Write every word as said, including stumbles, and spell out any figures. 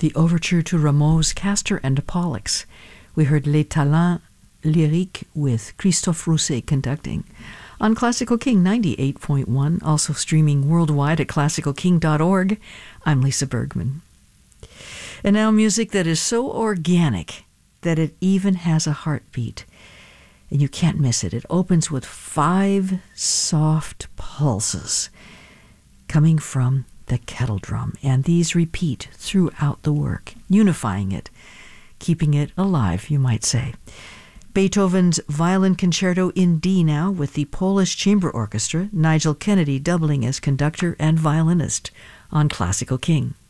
the overture to Rameau's Castor and Pollux. We heard Les Talents Lyriques with Christophe Rousset conducting. On Classical King ninety-eight point one, also streaming worldwide at classical king dot org, I'm Lisa Bergman. And now music that is so organic that it even has a heartbeat. And you can't miss it. It opens with five soft pulses coming from the kettle drum. And these repeat throughout the work, unifying it, keeping it alive, you might say. Beethoven's Violin Concerto in D now with the Polish Chamber Orchestra, Nigel Kennedy doubling as conductor and violinist on Classical King.